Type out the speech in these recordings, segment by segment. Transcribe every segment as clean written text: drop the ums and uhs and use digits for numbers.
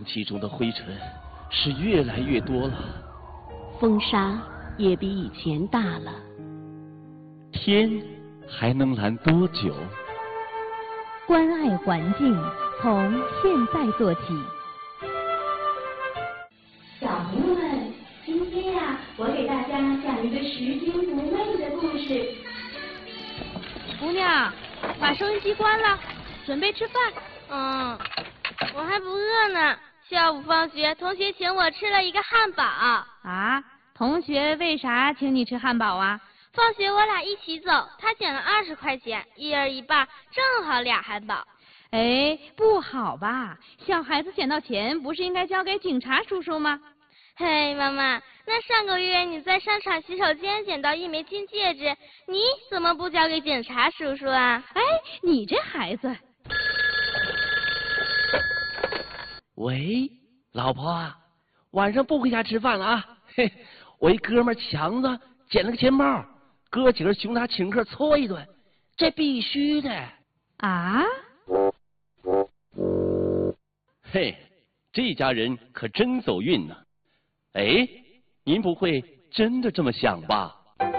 气中的灰尘是越来越多了， 风沙也比以前大了。 天还能蓝多久？ 关爱环境，从现在做起。 小朋友们，今天呀，我给大家讲一个拾金不昧的故事。 姑娘，把收音机关了，准备吃饭。 我还不饿呢。下午放学，同学请我吃了一个汉堡。 啊？同学为啥请你吃汉堡啊？ 放学我俩一起走，他捡了20块钱，一人一半，正好2汉堡。 哎，不好吧？小孩子捡到钱不是应该交给警察叔叔吗？ 嘿，妈妈，那上个月你在商场洗手间捡到1枚金戒指，你怎么不交给警察叔叔啊？ 哎，你这孩子。 喂，老婆啊，晚上不回家吃饭了啊？嘿，我一哥们强子捡了个钱包，哥几个熊他请客搓一顿，这必须的。 啊？ 嘿，这家人可真走运呢。哎，您不会真的这么想吧？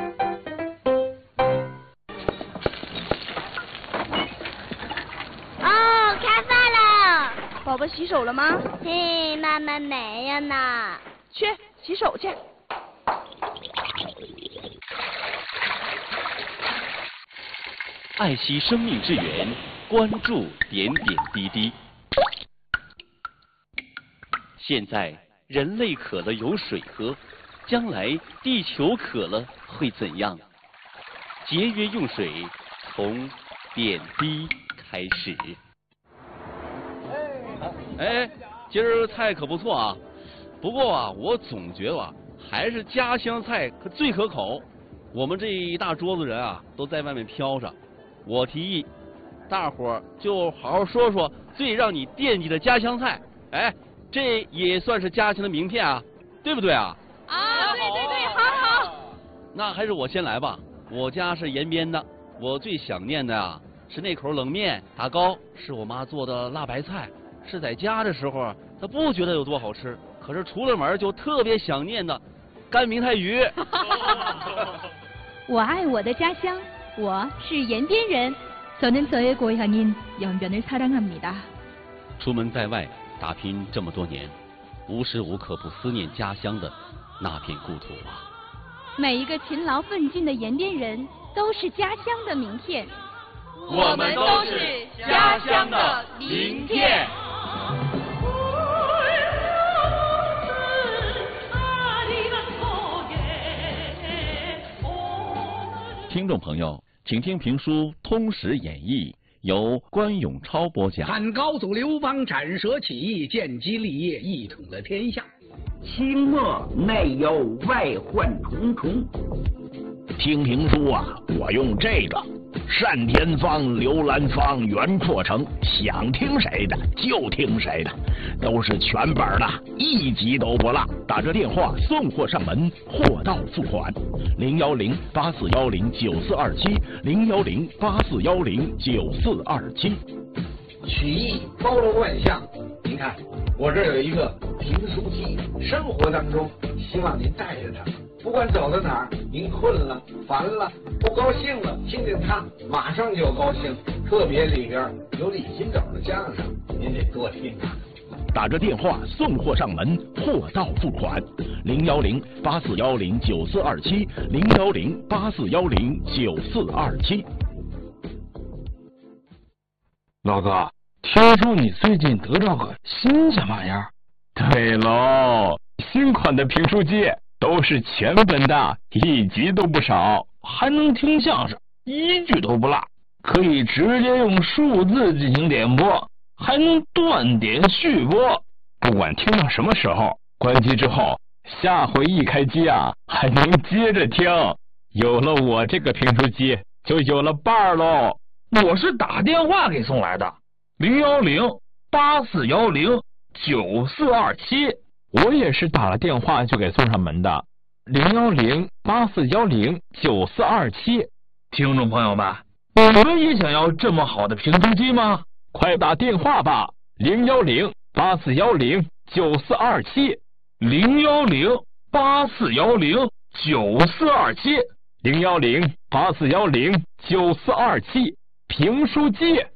哦，开饭了。 宝宝洗手了吗？ 嘿，妈妈没有呢。 去洗手去。 爱惜生命之源，关注点点滴滴。现在人类渴了有水喝，将来地球渴了会怎样？节约用水，从点滴开始。哎，今儿菜可不错啊，不过啊，我总觉得啊，还是家乡菜可最可口。我们这一大桌子人啊，都在外面飘着。我提议，大伙儿就好好说说最让你惦记的家乡菜。哎，这也算是家乡的名片啊，对不对啊？ 啊，对，好。 那还是我先来吧。我家是延边的，我最想念的啊是那口冷面打糕，是我妈做的辣白菜。是在家的时候，她不觉得有多好吃，可是出了门就特别想念的干明太鱼。 我爱我的家乡，我是延边人。저는 저의 고향인 연변을 사랑합니다。 出门在外打拼这么多年，无时无刻不思念家乡的那片故土啊！ 每一个勤劳奋进的延边人都是家乡的名片。 我们都是家乡的名片。 听众朋友，请听评书《通史演义》，由关永超播讲。 汉高祖刘邦斩蛇起义，建基立业，一统了天下。 清末内忧外患重重。 听评书啊，我用这个单田芳、刘兰芳、袁阔成，想听谁的就听谁的，都是全本的，一集都不落。打这电话送货上门，货到付款。010-8410-9427，010-8410-9427。 曲艺包罗万象，您看我这有一个评书机，生活当中希望您带着它，不管走到哪儿，您困了、烦了、不高兴了，听听它，马上就高兴。特别里边有李金斗的相声，您得多听啊。 打着电话送货上门，货到付款。010-8410-9427，010-8410-9427。 老哥，听说你最近得到个新什么玩意儿？ 对喽，新款的评书机都是全本的，一集都不少，还能听相声，一句都不落，可以直接用数字进行点播，还能断点续播，不管听到什么时候，关机之后，下回一开机啊，还能接着听。有了我这个评书机，就有了伴儿喽。 我是打电话给送来的，010-8410-9427。 我也是打了电话就给送上门的，010-8410-9427。 听众朋友们，你们也想要这么好的评书机吗？ 快打电话吧，010-8410-9427。 ，0108417，0108417，0108417，评书界。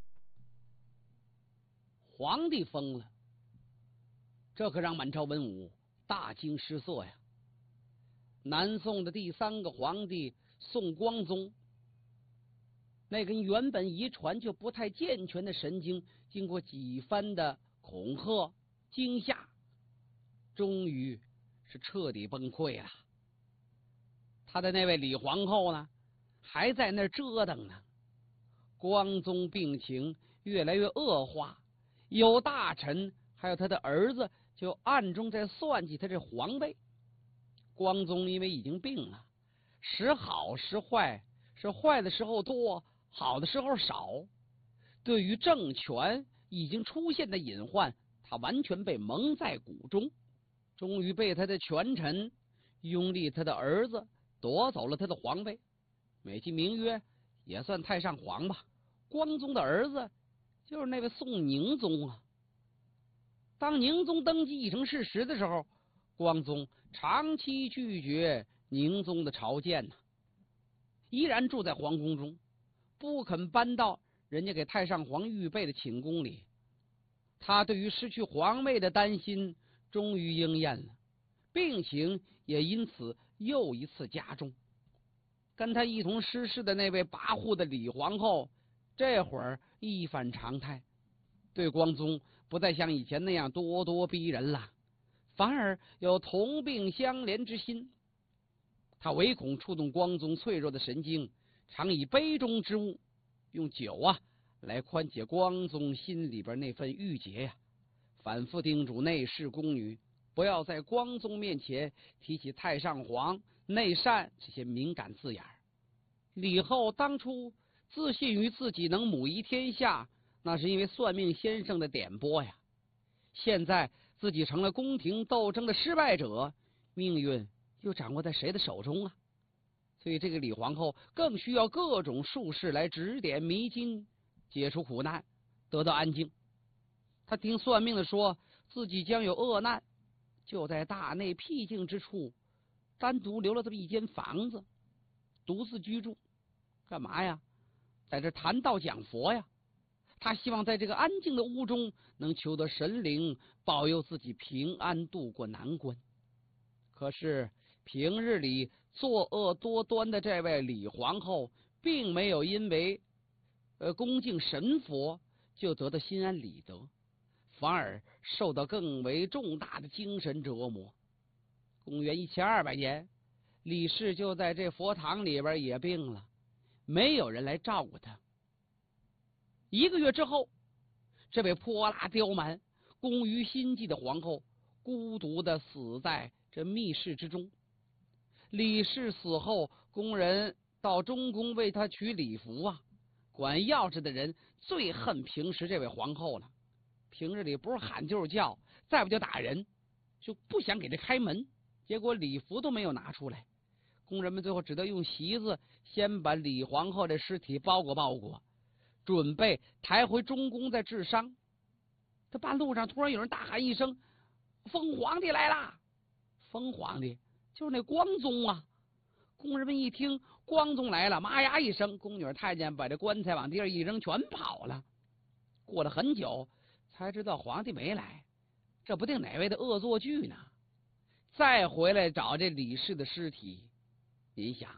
皇帝疯了，这可让满朝文武大惊失色呀。南宋的第3个皇帝宋光宗，那根原本遗传就不太健全的神经，经过几番的恐吓惊吓，终于是彻底崩溃了。他的那位李皇后呢，还在那儿折腾呢。光宗病情越来越恶化，有大臣还有他的儿子就暗中在算计他这皇位。光宗因为已经病了，时好时坏，是坏的时候多，好的时候少。对于政权已经出现的隐患，他完全被蒙在鼓中，终于被他的权臣拥立他的儿子夺走了他的皇位，美其名曰也算太上皇吧。光宗的儿子就是那位宋宁宗啊。当宁宗登基已成事实的时候，光宗长期拒绝宁宗的朝见依然住在皇宫中，不肯搬到人家给太上皇预备的寝宫里。他对于失去皇位的担心终于应验了，病情也因此又一次加重。跟他一同失势的那位跋扈的李皇后，这会儿一反常态，对光宗不再像以前那样咄咄逼人了，反而有同病相怜之心。他唯恐触动光宗脆弱的神经，常以杯中之物，用酒来宽解光宗心里边那份郁结呀。反复叮嘱内侍宫女不要在光宗面前提起太上皇、内禅这些敏感字眼。李后当初自信于自己能母仪天下，那是因为算命先生的点拨呀。现在自己成了宫廷斗争的失败者，命运又掌握在谁的手中啊？所以这个李皇后更需要各种术士来指点迷津，解除苦难，得到安静。他听算命的说自己将有恶难，就在大内僻静之处单独留了这么一间房子，独自居住。干嘛呀？在这谈道讲佛呀。他希望在这个安静的屋中能求得神灵保佑自己平安度过难关。可是平日里作恶多端的这位李皇后，并没有因为恭敬神佛就得到心安理得，反而受到更为重大的精神折磨。公元1200年，李氏就在这佛堂里边也病了，没有人来照顾他。1个月之后，这位泼辣刁蛮、工于心计的皇后孤独地死在这密室之中。李氏死后，宫人到中宫为他取礼服管钥匙的人最恨平时这位皇后了。平日里不是喊就是叫，再不就打人，就不想给他开门。结果礼服都没有拿出来，宫人们最后只得用席子先把李皇后的尸体包裹，准备抬回中宫再治伤。这半路上突然有人大喊一声：“封皇帝来啦！”封皇帝就是那光宗啊。宫人们一听光宗来了，妈呀一声，宫女太监把这棺材往地上一扔，全跑了。过了很久才知道皇帝没来，这不定哪位的恶作剧呢。再回来找这李氏的尸体，您想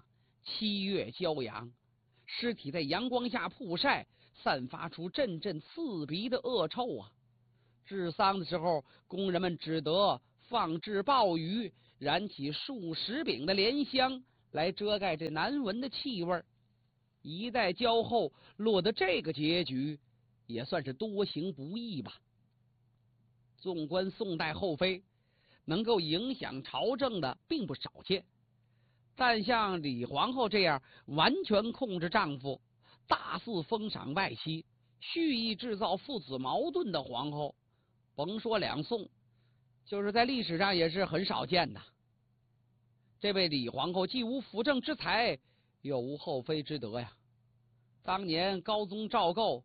7月骄阳，尸体在阳光下曝晒，散发出阵阵刺鼻的恶臭啊！治丧的时候，宫人们只得放置鲍鱼，燃起数十柄的莲香来遮盖这难闻的气味。一代骄后落得这个结局，也算是多行不义吧。纵观宋代后妃，能够影响朝政的并不少见，但像李皇后这样完全控制丈夫，大肆封赏外戚，蓄意制造父子矛盾的皇后，甭说两宋，就是在历史上也是很少见的。这位李皇后既无辅政之才，又无后妃之德呀。当年高宗赵构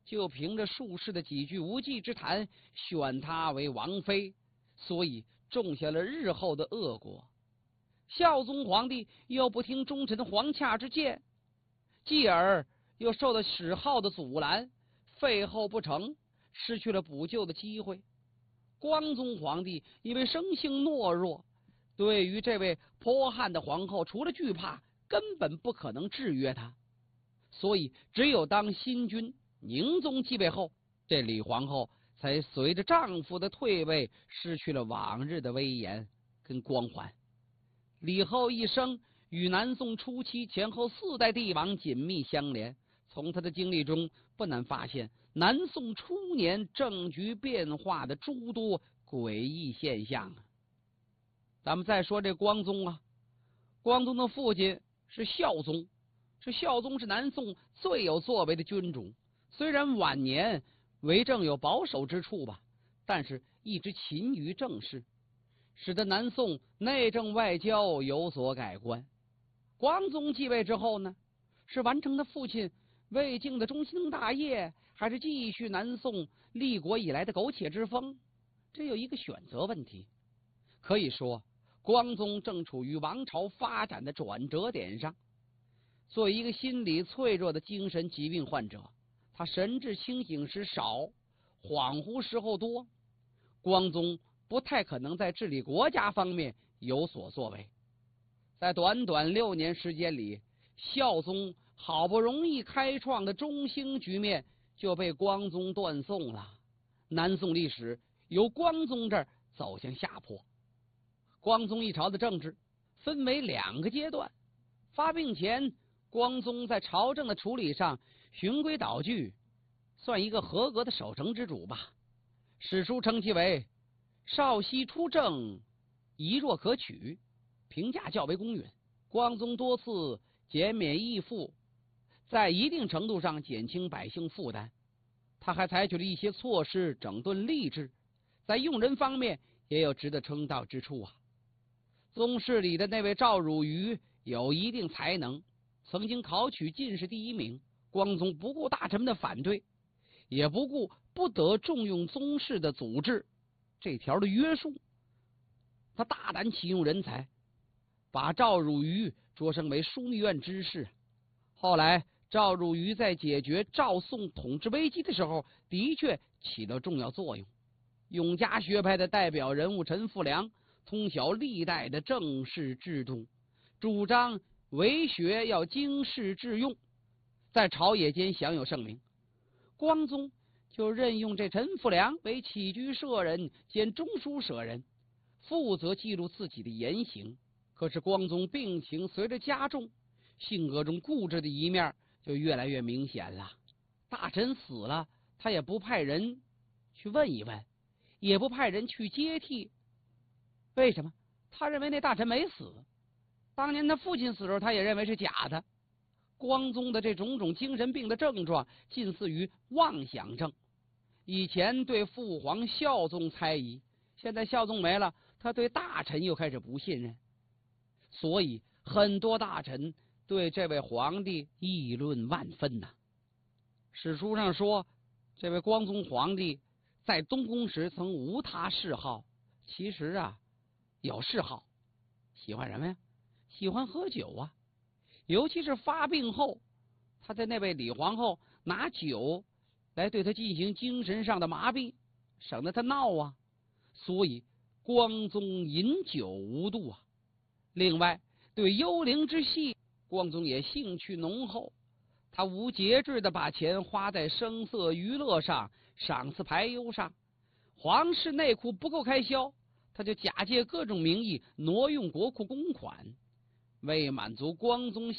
就凭着术士的几句无稽之谈，选她为王妃，所以种下了日后的恶果。孝宗皇帝又不听忠臣皇洽之谏，继而又受到史浩的阻拦，废后不成，失去了补救的机会。光宗皇帝因为生性懦弱，对于这位泼汉的皇后，除了惧怕，根本不可能制约她，所以只有当新君宁宗继位后，这李皇后才随着丈夫的退位，失去了往日的威严跟光环。李后一生与南宋初期前后4代帝王紧密相连，从她的经历中不难发现南宋初年政局变化的诸多诡异现象。咱们再说这光宗啊，光宗的父亲是孝宗，孝宗是南宋最有作为的君主，虽然晚年为政有保守之处吧，但是一直勤于政事，使得南宋内政外交有所改观。光宗继位之后呢，是完成他父亲魏晋的中兴大业，还是继续南宋立国以来的苟且之风？这有一个选择问题。可以说，光宗正处于王朝发展的转折点上。作为一个心理脆弱的精神疾病患者，他神志清醒时少，恍惚时候多。光宗不太可能在治理国家方面有所作为。在短短6年时间里，孝宗好不容易开创的中兴局面就被光宗断送了。南宋历史由光宗这儿走向下坡。光宗一朝的政治分为2个阶段。发病前，光宗在朝政的处理上循规蹈矩，算一个合格的守成之主吧。史书称其为少息出政，宜若可取，评价较为公允。光宗多次减免役赋，在一定程度上减轻百姓负担。他还采取了一些措施整顿吏治，在用人方面也有值得称道之处啊。宗室里的那位赵汝愚有一定才能，曾经考取进士第1名。光宗不顾大臣们的反对，也不顾不得重用宗室的组织这条的约束，他大胆启用人才，把赵汝愚擢升为枢密院知事。后来赵汝愚在解决赵宋统治危机的时候，的确起到重要作用。永嘉学派的代表人物陈复良通晓历代的政事制度，主张为学要经世致用，在朝野间享有盛名。光宗就任用这陈复良为起居舍人兼中书舍人，负责记录自己的言行。可是光宗病情随着加重，性格中固执的一面就越来越明显了。大臣死了，他也不派人去问一问，也不派人去接替。为什么？他认为那大臣没死，当年他父亲死的时候，他也认为是假的。光宗的这种种精神病的症状近似于妄想症。以前对父皇孝宗猜疑，现在孝宗没了，他对大臣又开始不信任，所以很多大臣对这位皇帝议论万分呐。史书上说，这位光宗皇帝在东宫时曾无他嗜好，其实啊有嗜好，喜欢什么呀？喜欢喝酒啊。尤其是发病后，他的那位李皇后拿酒来对他进行精神上的麻痹，省得他闹啊。所以光宗饮酒无度啊。另外对幽灵之戏，光宗也兴趣浓厚，他无节制的把钱花在声色娱乐上，赏赐排忧上。皇室内库不够开销，他就假借各种名义挪用国库公款。为满足光宗